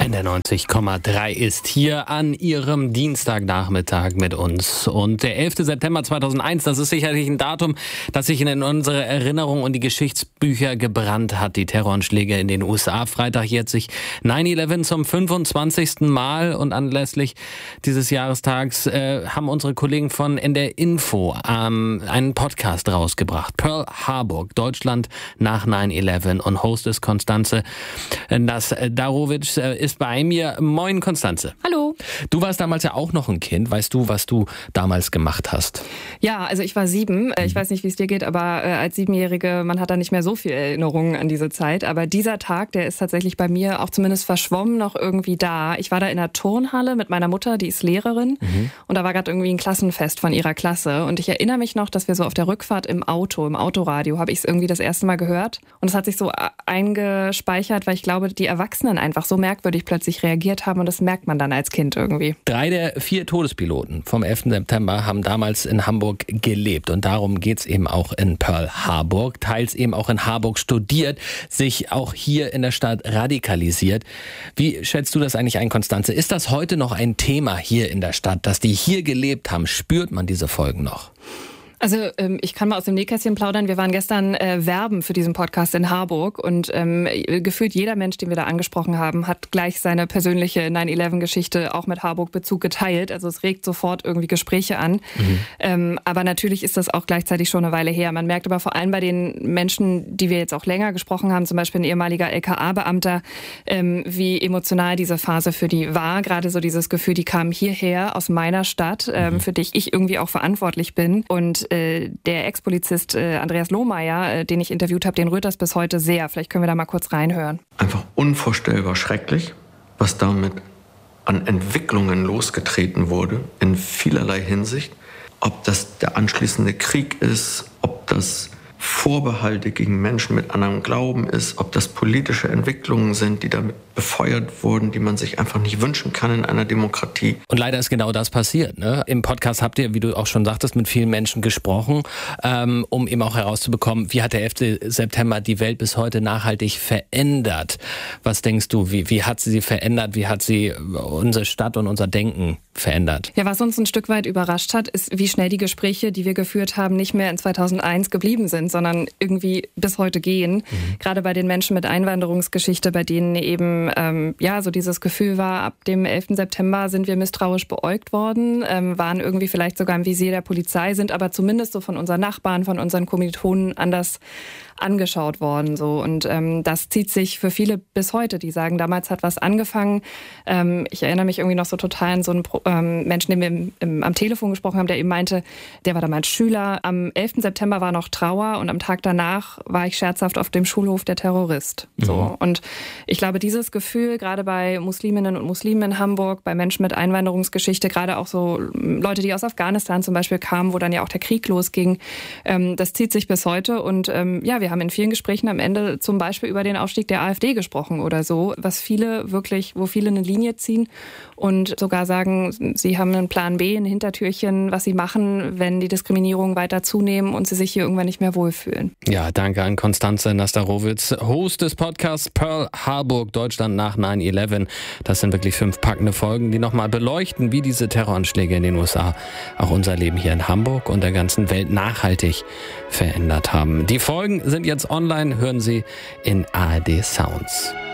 NDR 90,3 ist hier an Ihrem Dienstagnachmittag mit uns. Und der 11. September 2001, das ist sicherlich ein Datum, das sich in unsere Erinnerung und die Geschichtsbücher gebrannt hat. Die Terroranschläge in den USA. Freitag jährt sich 9/11 zum 25. Mal. Und anlässlich dieses Jahrestags haben unsere Kollegen von NDR Info einen Podcast rausgebracht. Pearl Harbor, Deutschland nach 9/11. Und Host ist Konstanze Nasdarovic ist bei mir. Moin, Konstanze. Hallo. Du warst damals ja auch noch ein Kind. Weißt du, was du damals gemacht hast? Ja, also ich war 7. Ich weiß nicht, wie es dir geht, aber als 7-Jährige, man hat da nicht mehr so viel Erinnerungen an diese Zeit. Aber dieser Tag, der ist tatsächlich bei mir auch zumindest verschwommen noch irgendwie da. Ich war da in der Turnhalle mit meiner Mutter, die ist Lehrerin. Und da war gerade irgendwie ein Klassenfest von ihrer Klasse. Und ich erinnere mich noch, dass wir so auf der Rückfahrt im Autoradio, habe ich es irgendwie das erste Mal gehört. Und es hat sich so eingespeichert, weil ich glaube, die Erwachsenen einfach so merkwürdig plötzlich reagiert haben und das merkt man dann als Kind irgendwie. 3 der 4 Todespiloten vom 11. September haben damals in Hamburg gelebt und darum geht's eben auch in Pearl Harbor, teils eben auch in Harburg studiert, sich auch hier in der Stadt radikalisiert. Wie schätzt du das eigentlich ein, Konstanze? Ist das heute noch ein Thema hier in der Stadt, dass die hier gelebt haben? Spürt man diese Folgen noch? Also ich kann mal aus dem Nähkästchen plaudern. Wir waren gestern werben für diesen Podcast in Harburg und gefühlt jeder Mensch, den wir da angesprochen haben, hat gleich seine persönliche 9/11-Geschichte auch mit Harburg-Bezug geteilt. Also es regt sofort irgendwie Gespräche an. Aber natürlich ist das auch gleichzeitig schon eine Weile her. Man merkt aber vor allem bei den Menschen, die wir jetzt auch länger gesprochen haben, zum Beispiel ein ehemaliger LKA-Beamter, wie emotional diese Phase für die war. Gerade so dieses Gefühl, die kamen hierher aus meiner Stadt, für die ich irgendwie auch verantwortlich bin. Und der Ex-Polizist Andreas Lohmeier, den ich interviewt habe, den rührt das bis heute sehr. Vielleicht können wir da mal kurz reinhören. Einfach unvorstellbar schrecklich, was damit an Entwicklungen losgetreten wurde, in vielerlei Hinsicht. Ob das der anschließende Krieg ist, ob das Vorbehalte gegen Menschen mit anderem Glauben ist, ob das politische Entwicklungen sind, die damit befeuert wurden, die man sich einfach nicht wünschen kann in einer Demokratie. Und leider ist genau das passiert, ne? Im Podcast habt ihr, wie du auch schon sagtest, mit vielen Menschen gesprochen, um eben auch herauszubekommen, wie hat der 11. September die Welt bis heute nachhaltig verändert? Was denkst du, wie hat sie verändert? Wie hat sie unsere Stadt und unser Denken verändert? Ja, was uns ein Stück weit überrascht hat, ist, wie schnell die Gespräche, die wir geführt haben, nicht mehr in 2001 geblieben sind, sondern irgendwie bis heute gehen. Gerade bei den Menschen mit Einwanderungsgeschichte, bei denen eben so dieses Gefühl war, ab dem 11. September sind wir misstrauisch beäugt worden, waren irgendwie vielleicht sogar im Visier der Polizei, sind aber zumindest so von unseren Nachbarn, von unseren Kommilitonen anders angeschaut worden. So. Und das zieht sich für viele bis heute, die sagen, damals hat was angefangen. Ich erinnere mich irgendwie noch so total an so einen Menschen, den wir am Telefon gesprochen haben, der eben meinte, der war damals Schüler. Am 11. September war noch Trauer und am Tag danach war ich scherzhaft auf dem Schulhof der Terrorist. So. Und ich glaube, dieses Gefühl, gerade bei Musliminnen und Muslimen in Hamburg, bei Menschen mit Einwanderungsgeschichte, gerade auch so Leute, die aus Afghanistan zum Beispiel kamen, wo dann ja auch der Krieg losging, das zieht sich bis heute. Und wir haben in vielen Gesprächen am Ende zum Beispiel über den Aufstieg der AfD gesprochen oder so, wo viele eine Linie ziehen und sogar sagen, sie haben einen Plan B, ein Hintertürchen, was sie machen, wenn die Diskriminierungen weiter zunehmen und sie sich hier irgendwann nicht mehr wohlfühlen. Ja, danke an Konstanze Nasdarovic, Host des Podcasts Pearl Harbor, Deutschland nach 9/11. Das sind wirklich 5 packende Folgen, die nochmal beleuchten, wie diese Terroranschläge in den USA auch unser Leben hier in Hamburg und der ganzen Welt nachhaltig verändert haben. Die Folgen sind jetzt online, hören Sie in ARD Sounds.